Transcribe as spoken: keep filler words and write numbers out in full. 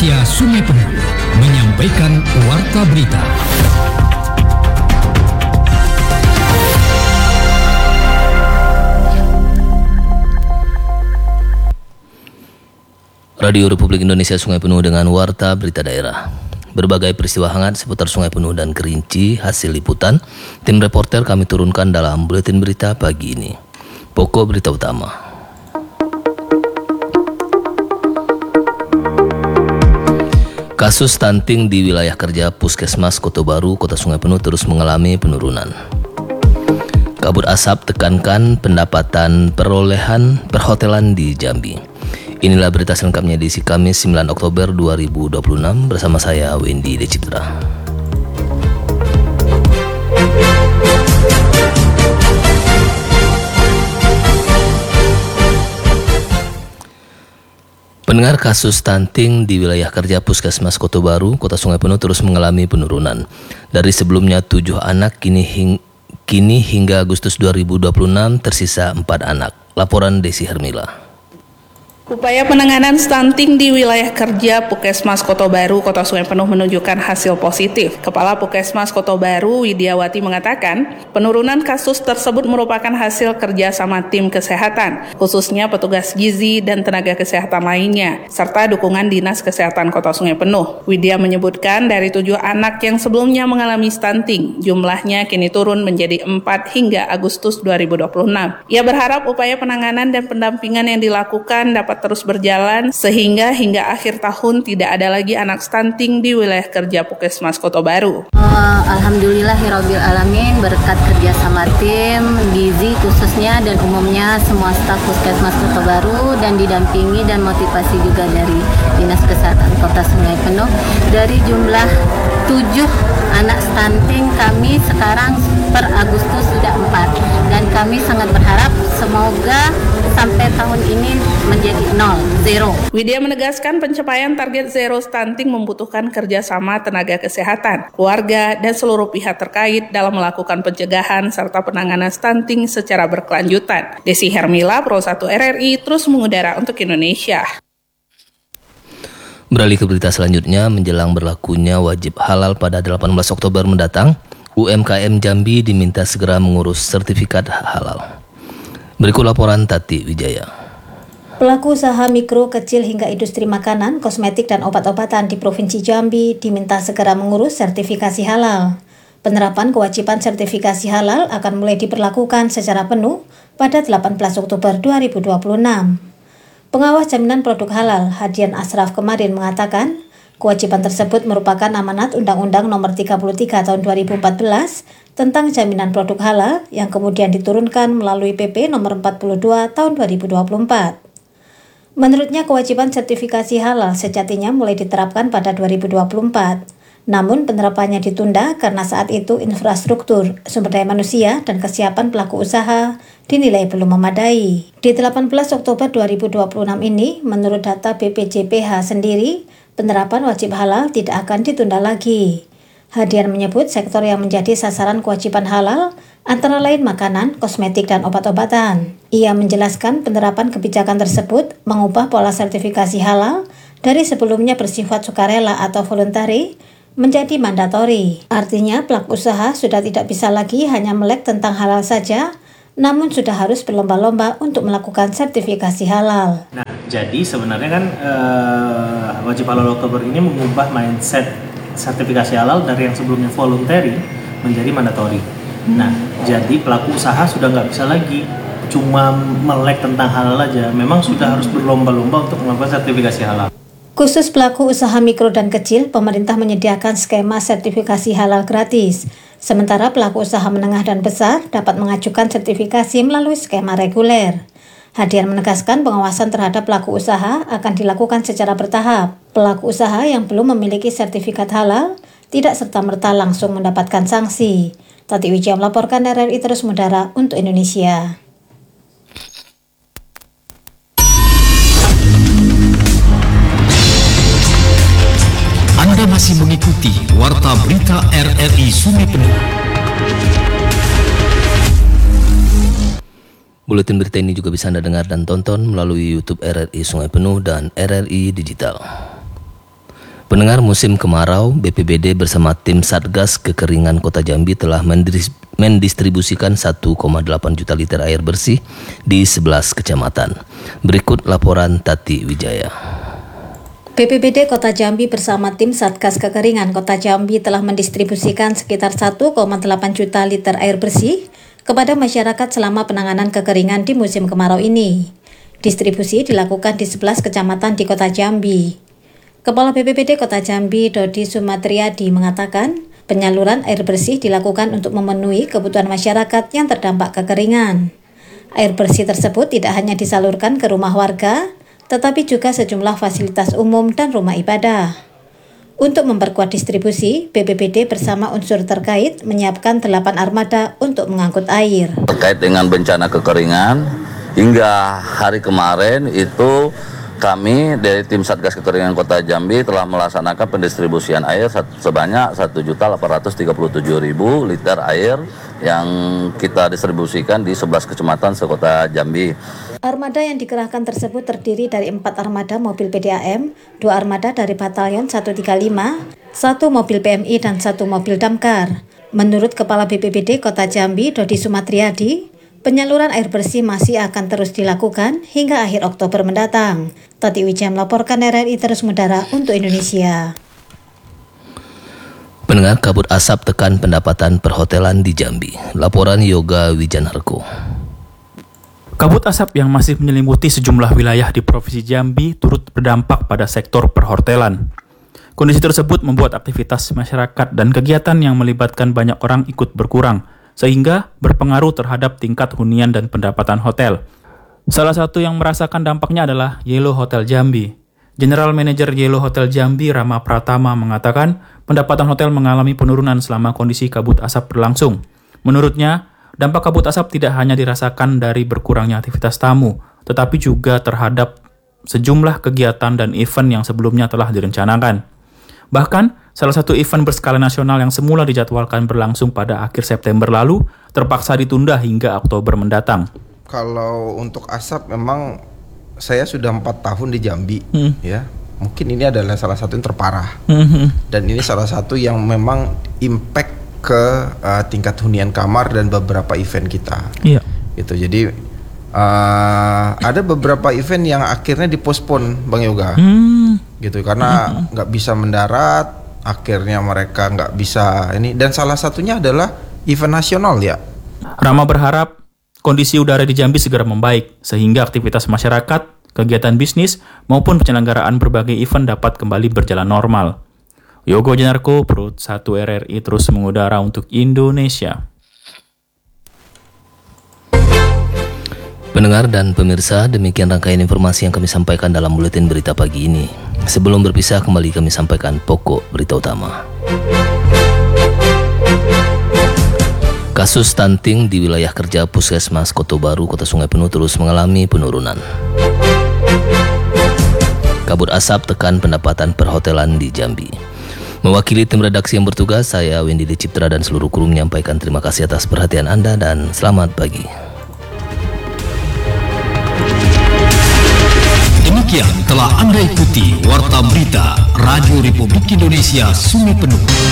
Indonesia Sungai Penuh menyampaikan warta berita. Radio Republik Indonesia Sungai Penuh dengan warta berita daerah. Berbagai peristiwa hangat seputar Sungai Penuh dan Kerinci hasil liputan tim reporter kami turunkan dalam buletin berita pagi ini. Pokok berita utama. Kasus stunting di wilayah kerja Puskesmas Kota Baru, Kota Sungai Penuh terus mengalami penurunan. Kabut asap tekankan pendapatan perolehan perhotelan di Jambi. Inilah berita selengkapnya di Kamis sembilan Oktober dua ribu dua puluh enam bersama saya Wendy Decitra. Pendengar, kasus stunting di wilayah kerja Puskesmas Kota Baru, Kota Sungai Penuh terus mengalami penurunan. Dari sebelumnya tujuh anak, kini, hing- kini hingga Agustus dua ribu dua puluh enam tersisa empat anak. Laporan Desi Hermila. Upaya penanganan stunting di wilayah kerja Puskesmas Kota Baru, Kota Sungai Penuh menunjukkan hasil positif. Kepala Puskesmas Kota Baru, Widiawati, mengatakan penurunan kasus tersebut merupakan hasil kerja sama tim kesehatan, khususnya petugas gizi dan tenaga kesehatan lainnya, serta dukungan Dinas Kesehatan Kota Sungai Penuh. Widya menyebutkan dari tujuh anak yang sebelumnya mengalami stunting, jumlahnya kini turun menjadi empat hingga Agustus dua ribu dua puluh enam. Ia berharap upaya penanganan dan pendampingan yang dilakukan dapat terus berjalan sehingga hingga akhir tahun tidak ada lagi anak stunting di wilayah kerja Puskesmas Kota Baru. Uh, Alhamdulillahirabbil alamin, berkat kerja sama tim gizi khususnya dan umumnya semua staf Puskesmas Kota Baru dan didampingi dan motivasi juga dari Dinas Kesehatan Kota Sungai Penuh, dari jumlah tujuh anak stunting kami sekarang per Agustus sudah empat, dan kami sangat berharap semoga sampai tahun ini menjadi nol, zero. Widya menegaskan pencapaian target zero stunting membutuhkan kerjasama tenaga kesehatan, keluarga, dan seluruh pihak terkait dalam melakukan pencegahan serta penanganan stunting secara berkelanjutan. Desi Hermila, Pro satu R R I, terus mengudara untuk Indonesia. Beralih ke berita selanjutnya, menjelang berlakunya wajib halal pada delapan belas Oktober mendatang, U M K M Jambi diminta segera mengurus sertifikat halal. Berikut laporan Tati Wijaya. Pelaku usaha mikro, kecil hingga industri makanan, kosmetik, dan obat-obatan di Provinsi Jambi diminta segera mengurus sertifikasi halal. Penerapan kewajiban sertifikasi halal akan mulai diberlakukan secara penuh pada delapan belas Oktober dua ribu dua puluh enam. Pengawas Jaminan Produk Halal, Hadian Asraf, kemarin mengatakan, kewajiban tersebut merupakan amanat Undang-Undang Nomor tiga puluh tiga Tahun dua ribu empat belas tentang Jaminan Produk Halal yang kemudian diturunkan melalui P P Nomor empat puluh dua Tahun dua ribu dua puluh empat. Menurutnya, kewajiban sertifikasi halal sejatinya mulai diterapkan pada dua ribu dua puluh empat. Namun penerapannya ditunda karena saat itu infrastruktur, sumber daya manusia, dan kesiapan pelaku usaha dinilai belum memadai. Di delapan belas Oktober dua ribu dua puluh enam ini, menurut data B P J P H sendiri, penerapan wajib halal tidak akan ditunda lagi. Hadian menyebut sektor yang menjadi sasaran kewajiban halal antara lain makanan, kosmetik, dan obat-obatan. Ia menjelaskan penerapan kebijakan tersebut mengubah pola sertifikasi halal dari sebelumnya bersifat sukarela atau voluntari menjadi mandatori. Artinya pelaku usaha sudah tidak bisa lagi hanya melek tentang halal saja, namun sudah harus berlomba-lomba untuk melakukan sertifikasi halal. Nah, jadi sebenarnya kan uh, wajib halal Oktober ini mengubah mindset sertifikasi halal dari yang sebelumnya voluntary menjadi mandatori. Hmm. Nah, jadi pelaku usaha sudah nggak bisa lagi cuma melek tentang halal aja, memang sudah harus berlomba-lomba untuk melakukan sertifikasi halal. Khusus pelaku usaha mikro dan kecil, pemerintah menyediakan skema sertifikasi halal gratis. Sementara pelaku usaha menengah dan besar dapat mengajukan sertifikasi melalui skema reguler. Hadian menegaskan pengawasan terhadap pelaku usaha akan dilakukan secara bertahap. Pelaku usaha yang belum memiliki sertifikat halal tidak serta-merta langsung mendapatkan sanksi. Tati Wijaya melaporkan R R I terus mengudara untuk Indonesia. Anda masih mengikuti Warta Berita R R I Sungai Penuh. Buletin berita ini juga bisa Anda dengar dan tonton melalui YouTube R R I Sungai Penuh dan R R I Digital. Pendengar, musim kemarau, B P B D bersama tim Satgas Kekeringan Kota Jambi telah mendis- mendistribusikan satu koma delapan juta liter air bersih di sebelas kecamatan. Berikut laporan Tati Wijaya. B P B D Kota Jambi bersama tim Satgas Kekeringan Kota Jambi telah mendistribusikan sekitar satu koma delapan juta liter air bersih kepada masyarakat selama penanganan kekeringan di musim kemarau ini. Distribusi dilakukan di sebelas kecamatan di Kota Jambi. Kepala B P B D Kota Jambi, Dodi Sumatriadi, mengatakan penyaluran air bersih dilakukan untuk memenuhi kebutuhan masyarakat yang terdampak kekeringan. Air bersih tersebut tidak hanya disalurkan ke rumah warga, tetapi juga sejumlah fasilitas umum dan rumah ibadah. Untuk memperkuat distribusi, B P B D bersama unsur terkait menyiapkan delapan armada untuk mengangkut air. Terkait dengan bencana kekeringan, hingga hari kemarin itu kami dari tim Satgas Kekeringan Kota Jambi telah melaksanakan pendistribusian air sebanyak satu juta delapan ratus tiga puluh tujuh ribu liter air yang kita distribusikan di sebelas kecamatan sekota Jambi. Armada yang dikerahkan tersebut terdiri dari empat armada mobil P D A M, dua armada dari Batalion seratus tiga puluh lima, satu mobil P M I dan satu mobil damkar. Menurut Kepala B P B D Kota Jambi, Dodi Sumatriadi, penyaluran air bersih masih akan terus dilakukan hingga akhir Oktober mendatang. Tati Wijaya melaporkan R R I Terus Mudara untuk Indonesia. Pendengar, kabut asap tekan pendapatan perhotelan di Jambi. Laporan Yoga Wijanarko. Kabut asap yang masih menyelimuti sejumlah wilayah di Provinsi Jambi turut berdampak pada sektor perhotelan. Kondisi tersebut membuat aktivitas masyarakat dan kegiatan yang melibatkan banyak orang ikut berkurang, sehingga berpengaruh terhadap tingkat hunian dan pendapatan hotel. Salah satu yang merasakan dampaknya adalah Yellow Hotel Jambi. General Manager Yellow Hotel Jambi, Rama Pratama, mengatakan pendapatan hotel mengalami penurunan selama kondisi kabut asap berlangsung. Menurutnya, dampak kabut asap tidak hanya dirasakan dari berkurangnya aktivitas tamu, tetapi juga terhadap sejumlah kegiatan dan event yang sebelumnya telah direncanakan. Bahkan, salah satu event berskala nasional yang semula dijadwalkan berlangsung pada akhir September lalu terpaksa ditunda hingga Oktober mendatang. Kalau untuk asap memang saya sudah empat tahun di Jambi, hmm. ya. Mungkin ini adalah salah satu yang terparah. Hmm. Dan ini salah satu yang memang impact ke uh, tingkat hunian kamar dan beberapa event kita. Iya. Gitu. Jadi uh, ada beberapa event yang akhirnya dipospon, Bang Yoga. Hmm. Gitu karena nggak hmm. bisa mendarat, akhirnya mereka nggak bisa ini, dan salah satunya adalah event nasional ya. Rama berharap kondisi udara di Jambi segera membaik sehingga aktivitas masyarakat, kegiatan bisnis maupun penyelenggaraan berbagai event dapat kembali berjalan normal. Yogo Janarko, Perut satu R R I Terus Mengudara untuk Indonesia. Pendengar dan pemirsa, demikian rangkaian informasi yang kami sampaikan dalam buletin berita pagi ini. Sebelum berpisah, kembali kami sampaikan pokok berita utama. Kasus stunting di wilayah kerja Puskesmas Kota Baru, Kota Sungai Penuh terus mengalami penurunan. Kabut asap tekan pendapatan perhotelan di Jambi. Mewakili tim redaksi yang bertugas, saya Wendy Ciptra dan seluruh kru menyampaikan terima kasih atas perhatian Anda dan selamat pagi. Demikian telah Anda ikuti Warta Berita Radio Republik Indonesia Sungai Penuh.